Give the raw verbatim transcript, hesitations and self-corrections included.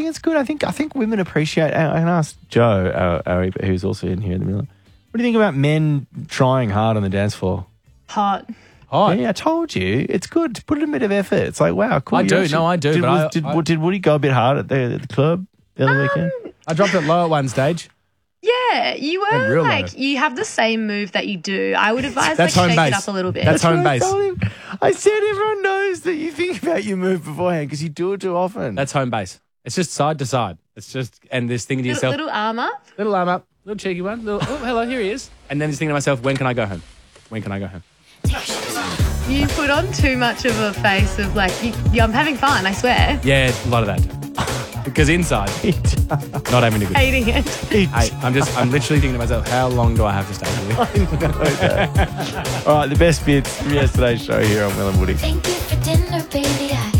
think it's good. I think I think women appreciate. I can ask Joe, our, our, who's also in here in the middle. What do you think about men trying hard on the dance floor? Hot. Hot. Yeah, I told you. It's good. Put in a bit of effort. It's like, wow, cool. I You do. actually- No, I do, Did, but was- I- did, I- did Woody go a bit hard at the, at the club the other weekend? I dropped it low at one stage. Yeah, you Went were real like, low. you have the same move that you do. I would advise That's like home shake it base. up a little bit. That's home what I base. told him. I said everyone knows that you think about your move beforehand because you do it too often. That's home base. It's just side to side. It's just, and this thinking to little, yourself, little arm up. little arm up, little cheeky one. Little, oh, hello, here he is. And then just thinking to myself, when can I go home? When can I go home? You put on too much of a face of like, you, you, I'm having fun, I swear. Yeah, a lot of that. Because inside, not having a good. Hating it. Hey, I'm just, I'm literally thinking to myself, how long do I have to stay here? All right, the best bits from yesterday's show here on Will and Woody. Thank you for dinner, baby. I